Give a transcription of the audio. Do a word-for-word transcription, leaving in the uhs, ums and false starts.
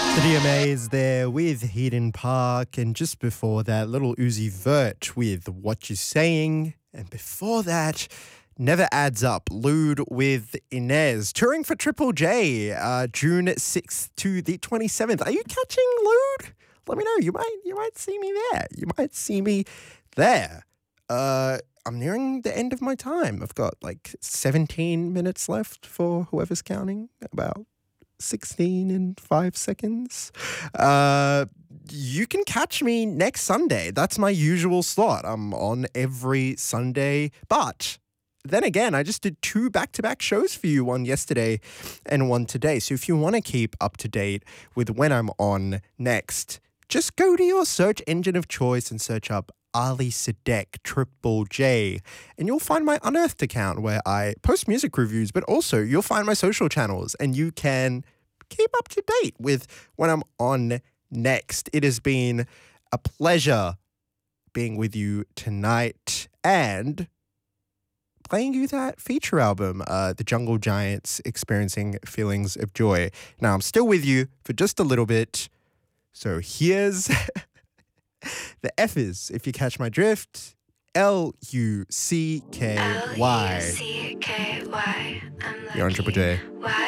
The D M A is there with Hidden Park, and just before that, Little Uzi Vert with What You Saying, and before that, Never Adds Up, Lude with Inez, touring for Triple J, uh, June sixth to the twenty-seventh. Are you catching Lude? Let me know. You might, you might see me there. You might see me there. Uh, I'm nearing the end of my time. I've got like seventeen minutes left for whoever's counting, about sixteen in five seconds. Uh, you can catch me next Sunday. That's my usual slot. I'm on every Sunday. But then again, I just did two back-to-back shows for you, one yesterday and one today. So if you want to keep up to date with when I'm on next, just go to your search engine of choice and search up Ali Sadek Triple J, and you'll find my Unearthed account where I post music reviews, but also you'll find my social channels and you can keep up to date with when I'm on next. It has been a pleasure being with you tonight and playing you that feature album, uh, The Jungle Giants, Experiencing Feelings of Joy. Now, I'm still with you for just a little bit, so here's the F is, if you catch my drift, L U C K Y. L U C K Y. You're on Triple J. Why?